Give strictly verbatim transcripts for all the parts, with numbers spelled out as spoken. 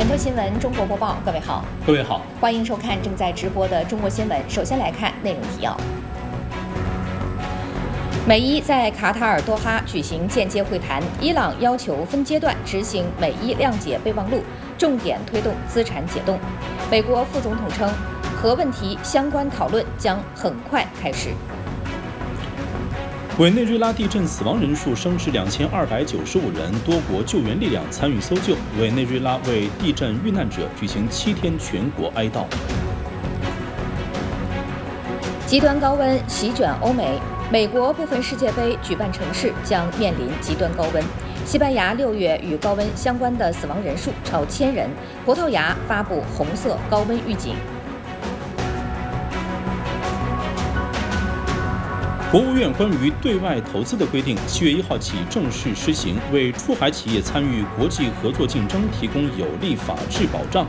全球新闻中国播报，各位好， 各位好， 欢迎收看正在直播的中国新闻。首先来看内容提要：美伊在卡塔尔多哈举行间接会谈，伊朗要求分阶段执行美伊谅解备忘录，重点推动资产解冻。美国副总统称，核问题相关讨论将很快开始。 委内瑞拉地震死亡人数升至两千二百九十五人，多国救援力量参与搜救。委内瑞拉为地震遇难者举行七天全国哀悼。 极端高温席卷欧美，美国部分世界杯举办城市将面临极端高温。西班牙六月与高温相关的死亡人数超千人，葡萄牙发布红色高温预警。 国务院关于对外投资的规定，七月一号起正式施行，为出海企业参与国际合作竞争提供有力法治保障。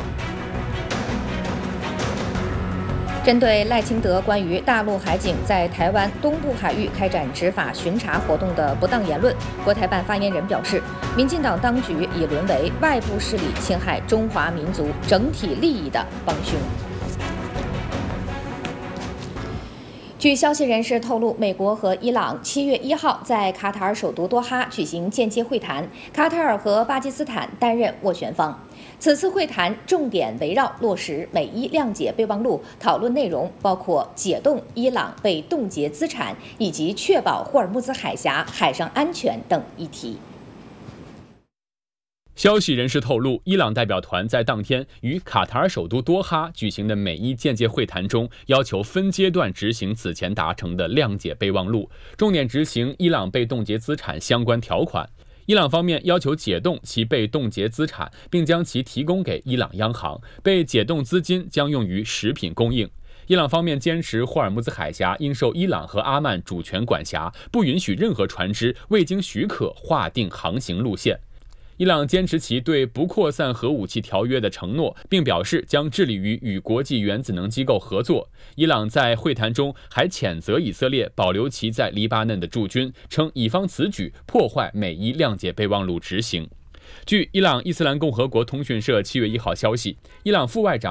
针对赖清德关于大陆海警在台湾东部海域开展执法巡查活动的不当言论，国台办发言人表示，民进党当局已沦为外部势力侵害中华民族整体利益的帮凶。据消息人士透露，美国和伊朗七月一号在卡塔尔首都多哈举行间接会谈，卡塔尔和巴基斯坦担任斡旋方。此次会谈重点围绕落实美伊谅解备忘录，讨论内容包括解冻伊朗被冻结资产以及确保霍尔木兹海峡海上安全等议题。 消息人士透露，伊朗代表团在当天与卡塔尔首都多哈举行的美伊间接会谈中，要求分阶段执行此前达成的谅解备忘录，重点执行伊朗被冻结资产相关条款。伊朗方面要求解冻其被冻结资产，并将其提供给伊朗央行，被解冻资金将用于食品供应。伊朗方面坚持霍尔木兹海峡应受伊朗和阿曼主权管辖，不允许任何船只未经许可划定航行路线。伊朗坚持其对不扩散核武器条约的承诺，并表示将致力于与国际原子能机构合作。伊朗在会谈中还谴责以色列保留其在黎巴嫩的驻军，称以方此举破坏美伊谅解备忘录执行。据伊朗伊斯兰共和国通讯社七月一号消息，伊朗副外长